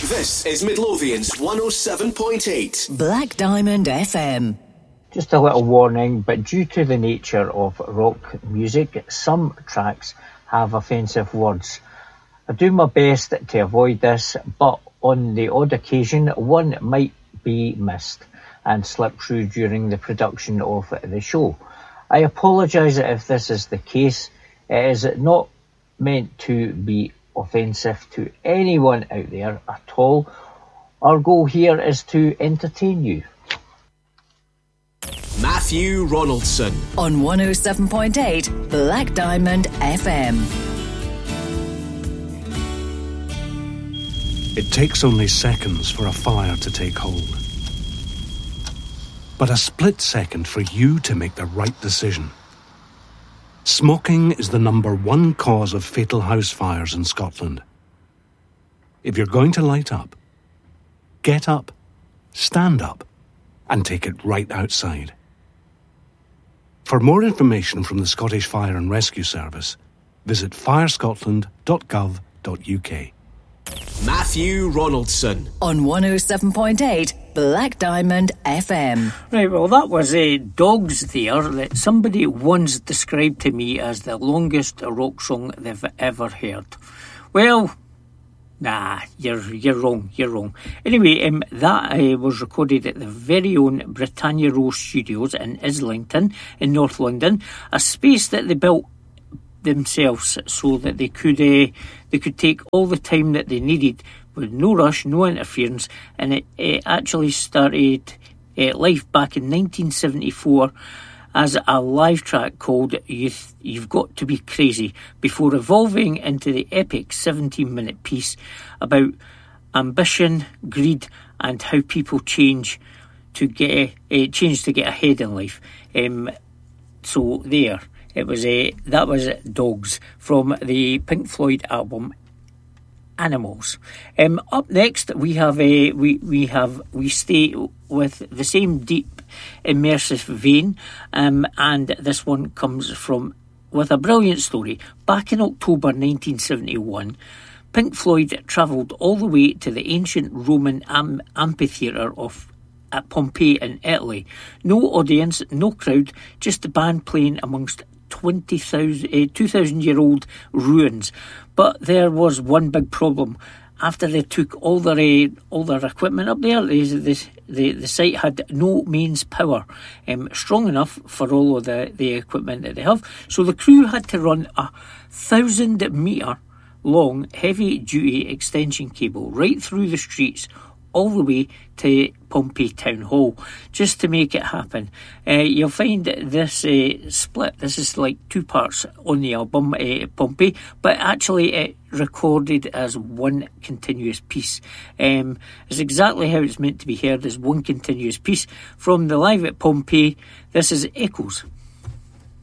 This is Midlothian's 107.8 Black Diamond FM. Just a little warning, but due to the nature of rock music, some tracks have offensive words. I do my best to avoid this, but on the odd occasion, one might be missed and slip through during the production of the show. I apologise if this is the case. It is not meant to be offensive to anyone out there at all. Our goal here is to entertain you. Matthew Ronaldson on 107.8 Black Diamond FM. It takes only seconds for a fire to take hold. But a split second for you to make the right decision. Smoking is the #1 cause of fatal house fires in Scotland. If you're going to light up, get up, stand up, and take it right outside. For more information from the Scottish Fire and Rescue Service, visit firescotland.gov.uk. Matthew Ronaldson on 107.8 Black Diamond FM. Right, well, that was Dogs there that somebody once described to me as the longest rock song they've ever heard. Well, nah, you're wrong. Anyway, that was recorded at the very own Britannia Row Studios in Islington in North London, a space that they built themselves so that they could take all the time that they needed with no rush, no interference, and it actually started life back in 1974 as a live track called You've Got to Be Crazy, before evolving into the epic 17-minute piece about ambition, greed, and how people change to get ahead in life. So there. It was that was Dogs from the Pink Floyd album Animals. Up next we have we stay with the same deep immersive vein, and this one comes from with a brilliant story. Back in October 1971, Pink Floyd travelled all the way to the ancient Roman amphitheatre at Pompeii in Italy. No audience, no crowd, just the band playing amongst 2,000-year-old ruins. But there was one big problem. After they took all their equipment up there, the site had no mains power strong enough for all of the equipment that they have. So the crew had to run a 1,000-metre long, heavy-duty extension cable right through the streets all the way to Pompeii Town Hall just to make it happen. You'll find this split. This is like two parts on the album, Pompeii, but actually it recorded as one continuous piece. It's exactly how it's meant to be heard, as one continuous piece. From the Live at Pompeii, this is Echoes.